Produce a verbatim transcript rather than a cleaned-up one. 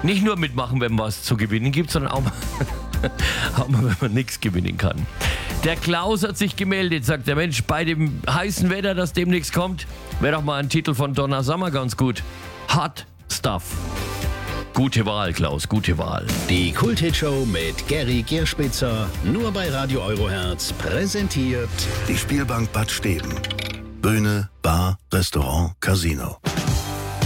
Nicht nur mitmachen, wenn was zu gewinnen gibt, sondern auch mal, auch mal wenn man nichts gewinnen kann. Der Klaus hat sich gemeldet, sagt der Mensch, bei dem heißen Wetter, das demnächst kommt, wäre doch mal ein Titel von Donna Summer ganz gut. Hot Stuff. Gute Wahl, Klaus, gute Wahl. Die Kult-Hit-Show mit Gary Gerspitzer, nur bei Radio Eurohertz, präsentiert Die Spielbank Bad Steben. Bühne, Bar, Restaurant, Casino.